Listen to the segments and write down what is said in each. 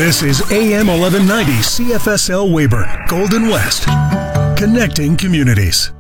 This is AM 1190 CFSL Weyburn, Golden West, connecting communities.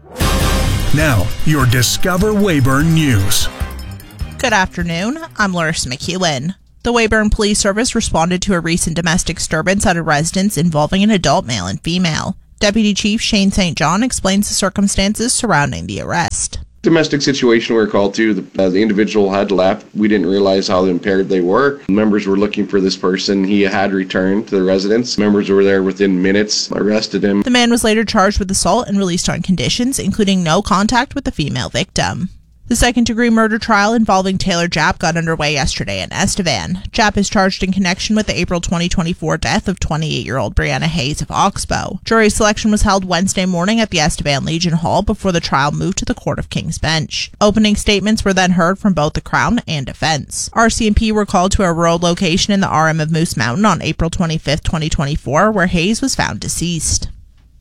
Now, your Discover Weyburn News. Good afternoon, I'm Larissa McEwen. The Weyburn Police Service responded to a recent domestic disturbance at a residence involving an adult male and female. Deputy Chief Shane St. John explains the circumstances surrounding the arrest. Domestic situation we were called to. The individual had left. We didn't realize how impaired they were. Members were looking for this person. He had returned to the residence. Members were there within minutes, arrested him. The man was later charged with assault and released on conditions, including no contact with the female victim. The second-degree murder trial involving Taylor Japp got underway yesterday in Estevan. Japp is charged in connection with the April 2024 death of 28-year-old Brianna Hayes of Oxbow. Jury selection was held Wednesday morning at the Estevan Legion Hall before the trial moved to the Court of King's Bench. Opening statements were then heard from both the Crown and defense. RCMP were called to a rural location in the RM of Moose Mountain on April 25, 2024, where Hayes was found deceased.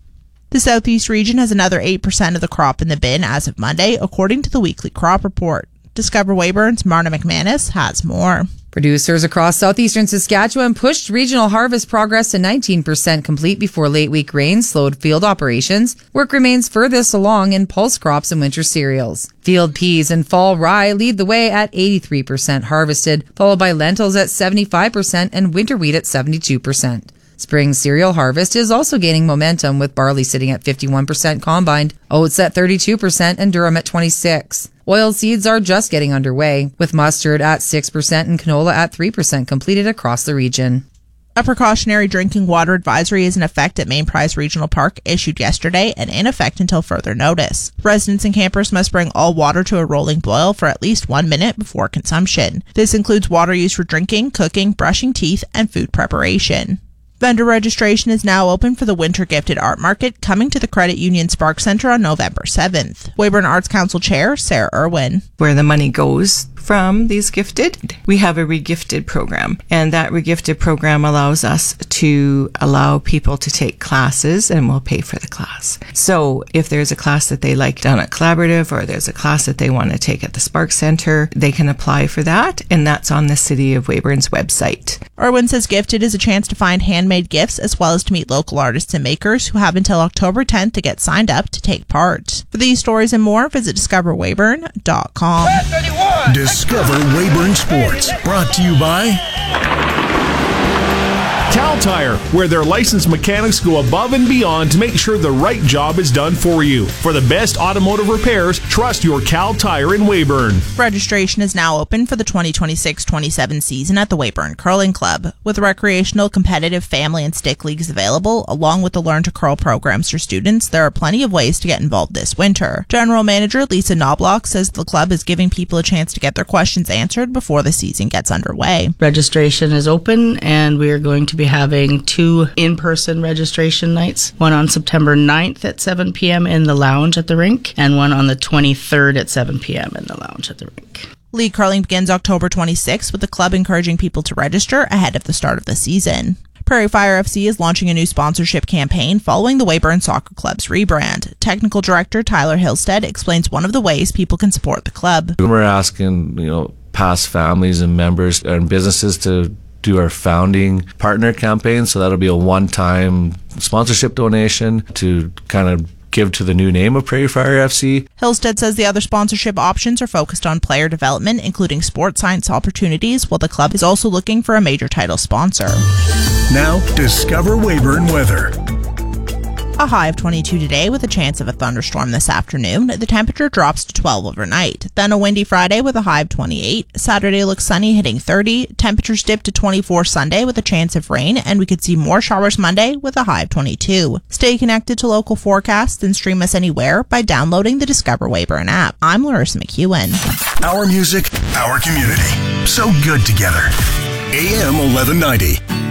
The Southeast region has another 8% of the crop in the bin as of Monday, according to the weekly crop report. Discover Weyburn's Marna McManus has more. Producers across southeastern Saskatchewan pushed regional harvest progress to 19% complete before late week rains slowed field operations. Work remains furthest along in pulse crops and winter cereals. Field peas and fall rye lead the way at 83% harvested, followed by lentils at 75% and winter wheat at 72%. Spring cereal harvest is also gaining momentum, with barley sitting at 51% combined, oats at 32%, and durum at 26%. Oil seeds are just getting underway, with mustard at 6% and canola at 3% completed across the region. A precautionary drinking water advisory is in effect at Main Prize Regional Park, issued yesterday and in effect until further notice. Residents and campers must bring all water to a rolling boil for at least 1 minute before consumption. This includes water used for drinking, cooking, brushing teeth, and food preparation. Vendor registration is now open for the Winter Gifted Art Market, coming to the Credit Union Spark Centre on November 7th. Weyburn Arts Council Chair Sarah Irwin. Where the money goes from these gifted, we have a regifted program, and that regifted program allows us to allow people to take classes, and we'll pay for the class. So if there's a class that they like down at Collaborative, or there's a class that they want to take at the Spark Centre, they can apply for that, and that's on the City of Weyburn's website. Irwin says Gifted is a chance to find handmade gifts as well as to meet local artists and makers who have until October 10th to get signed up to take part. For these stories and more, visit discoverweyburn.com. Discover Weyburn Sports, brought to you by Cal Tire, where their licensed mechanics go above and beyond to make sure the right job is done for you. For the best automotive repairs, trust your Cal Tire in Weyburn. Registration is now open for the 2026-27 season at the Weyburn Curling Club. With recreational, competitive, family, and stick leagues available, along with the Learn to Curl programs for students, there are plenty of ways to get involved this winter. General Manager Lisa Knobloch says the club is giving people a chance to get their questions answered before the season gets underway. Registration is open, and we are going to be having 2 in-person registration nights, one on September 9th at 7 p.m. in the lounge at the rink, and one on the 23rd at 7 p.m. in the lounge at the rink. League curling begins October 26th, with the club encouraging people to register ahead of the start of the season. Prairie Fire FC is launching a new sponsorship campaign following the Weyburn Soccer Club's rebrand. Technical Director Tyler Hillstead explains one of the ways people can support the club. We're asking, past families and members and businesses to do our founding partner campaign, so that'll be a one-time sponsorship donation to kind of give to the new name of Prairie Fire FC. Hillstead says the other sponsorship options are focused on player development, including sports science opportunities, while the club is also looking for a major title sponsor. Now, Discover Weyburn weather. A high of 22 today with a chance of a thunderstorm this afternoon. The temperature drops to 12 overnight. Then a windy Friday with a high of 28. Saturday looks sunny, hitting 30. Temperatures dip to 24 Sunday with a chance of rain, and we could see more showers Monday with a high of 22. Stay connected to local forecasts and stream us anywhere by downloading the Discover Weyburn app. I'm Larissa McEwen. Our music, our community. So good together. AM 1190.